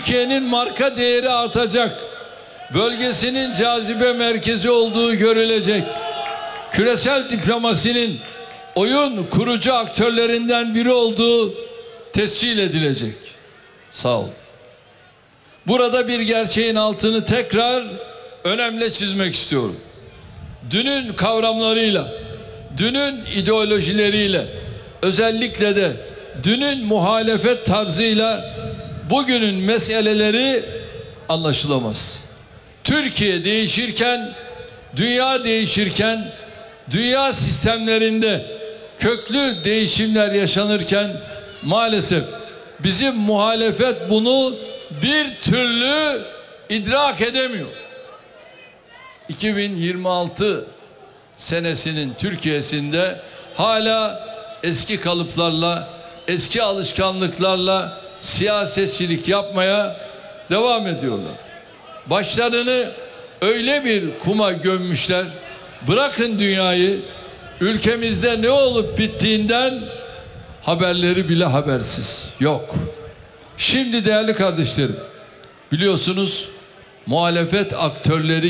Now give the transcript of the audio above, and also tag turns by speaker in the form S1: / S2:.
S1: Türkiye'nin marka değeri artacak. Bölgesinin cazibe merkezi olduğu görülecek. Küresel diplomasinin oyun kurucu aktörlerinden biri olduğu tescil edilecek. Sağ ol. Burada bir gerçeğin altını tekrar önemli çizmek istiyorum. Dünün kavramlarıyla, dünün ideolojileriyle, özellikle de dünün muhalefet tarzıyla bugünün meseleleri anlaşılamaz. Türkiye değişirken, dünya değişirken, dünya sistemlerinde köklü değişimler yaşanırken maalesef bizim muhalefet bunu bir türlü idrak edemiyor. 2026 senesinin Türkiye'sinde hala eski kalıplarla, eski alışkanlıklarla siyasetçilik yapmaya devam ediyorlar. Başlarını öyle bir kuma gömmüşler, bırakın dünyayı, ülkemizde ne olup bittiğinden haberleri bile habersiz. Yok. Şimdi değerli kardeşlerim, biliyorsunuz muhalefet aktörleri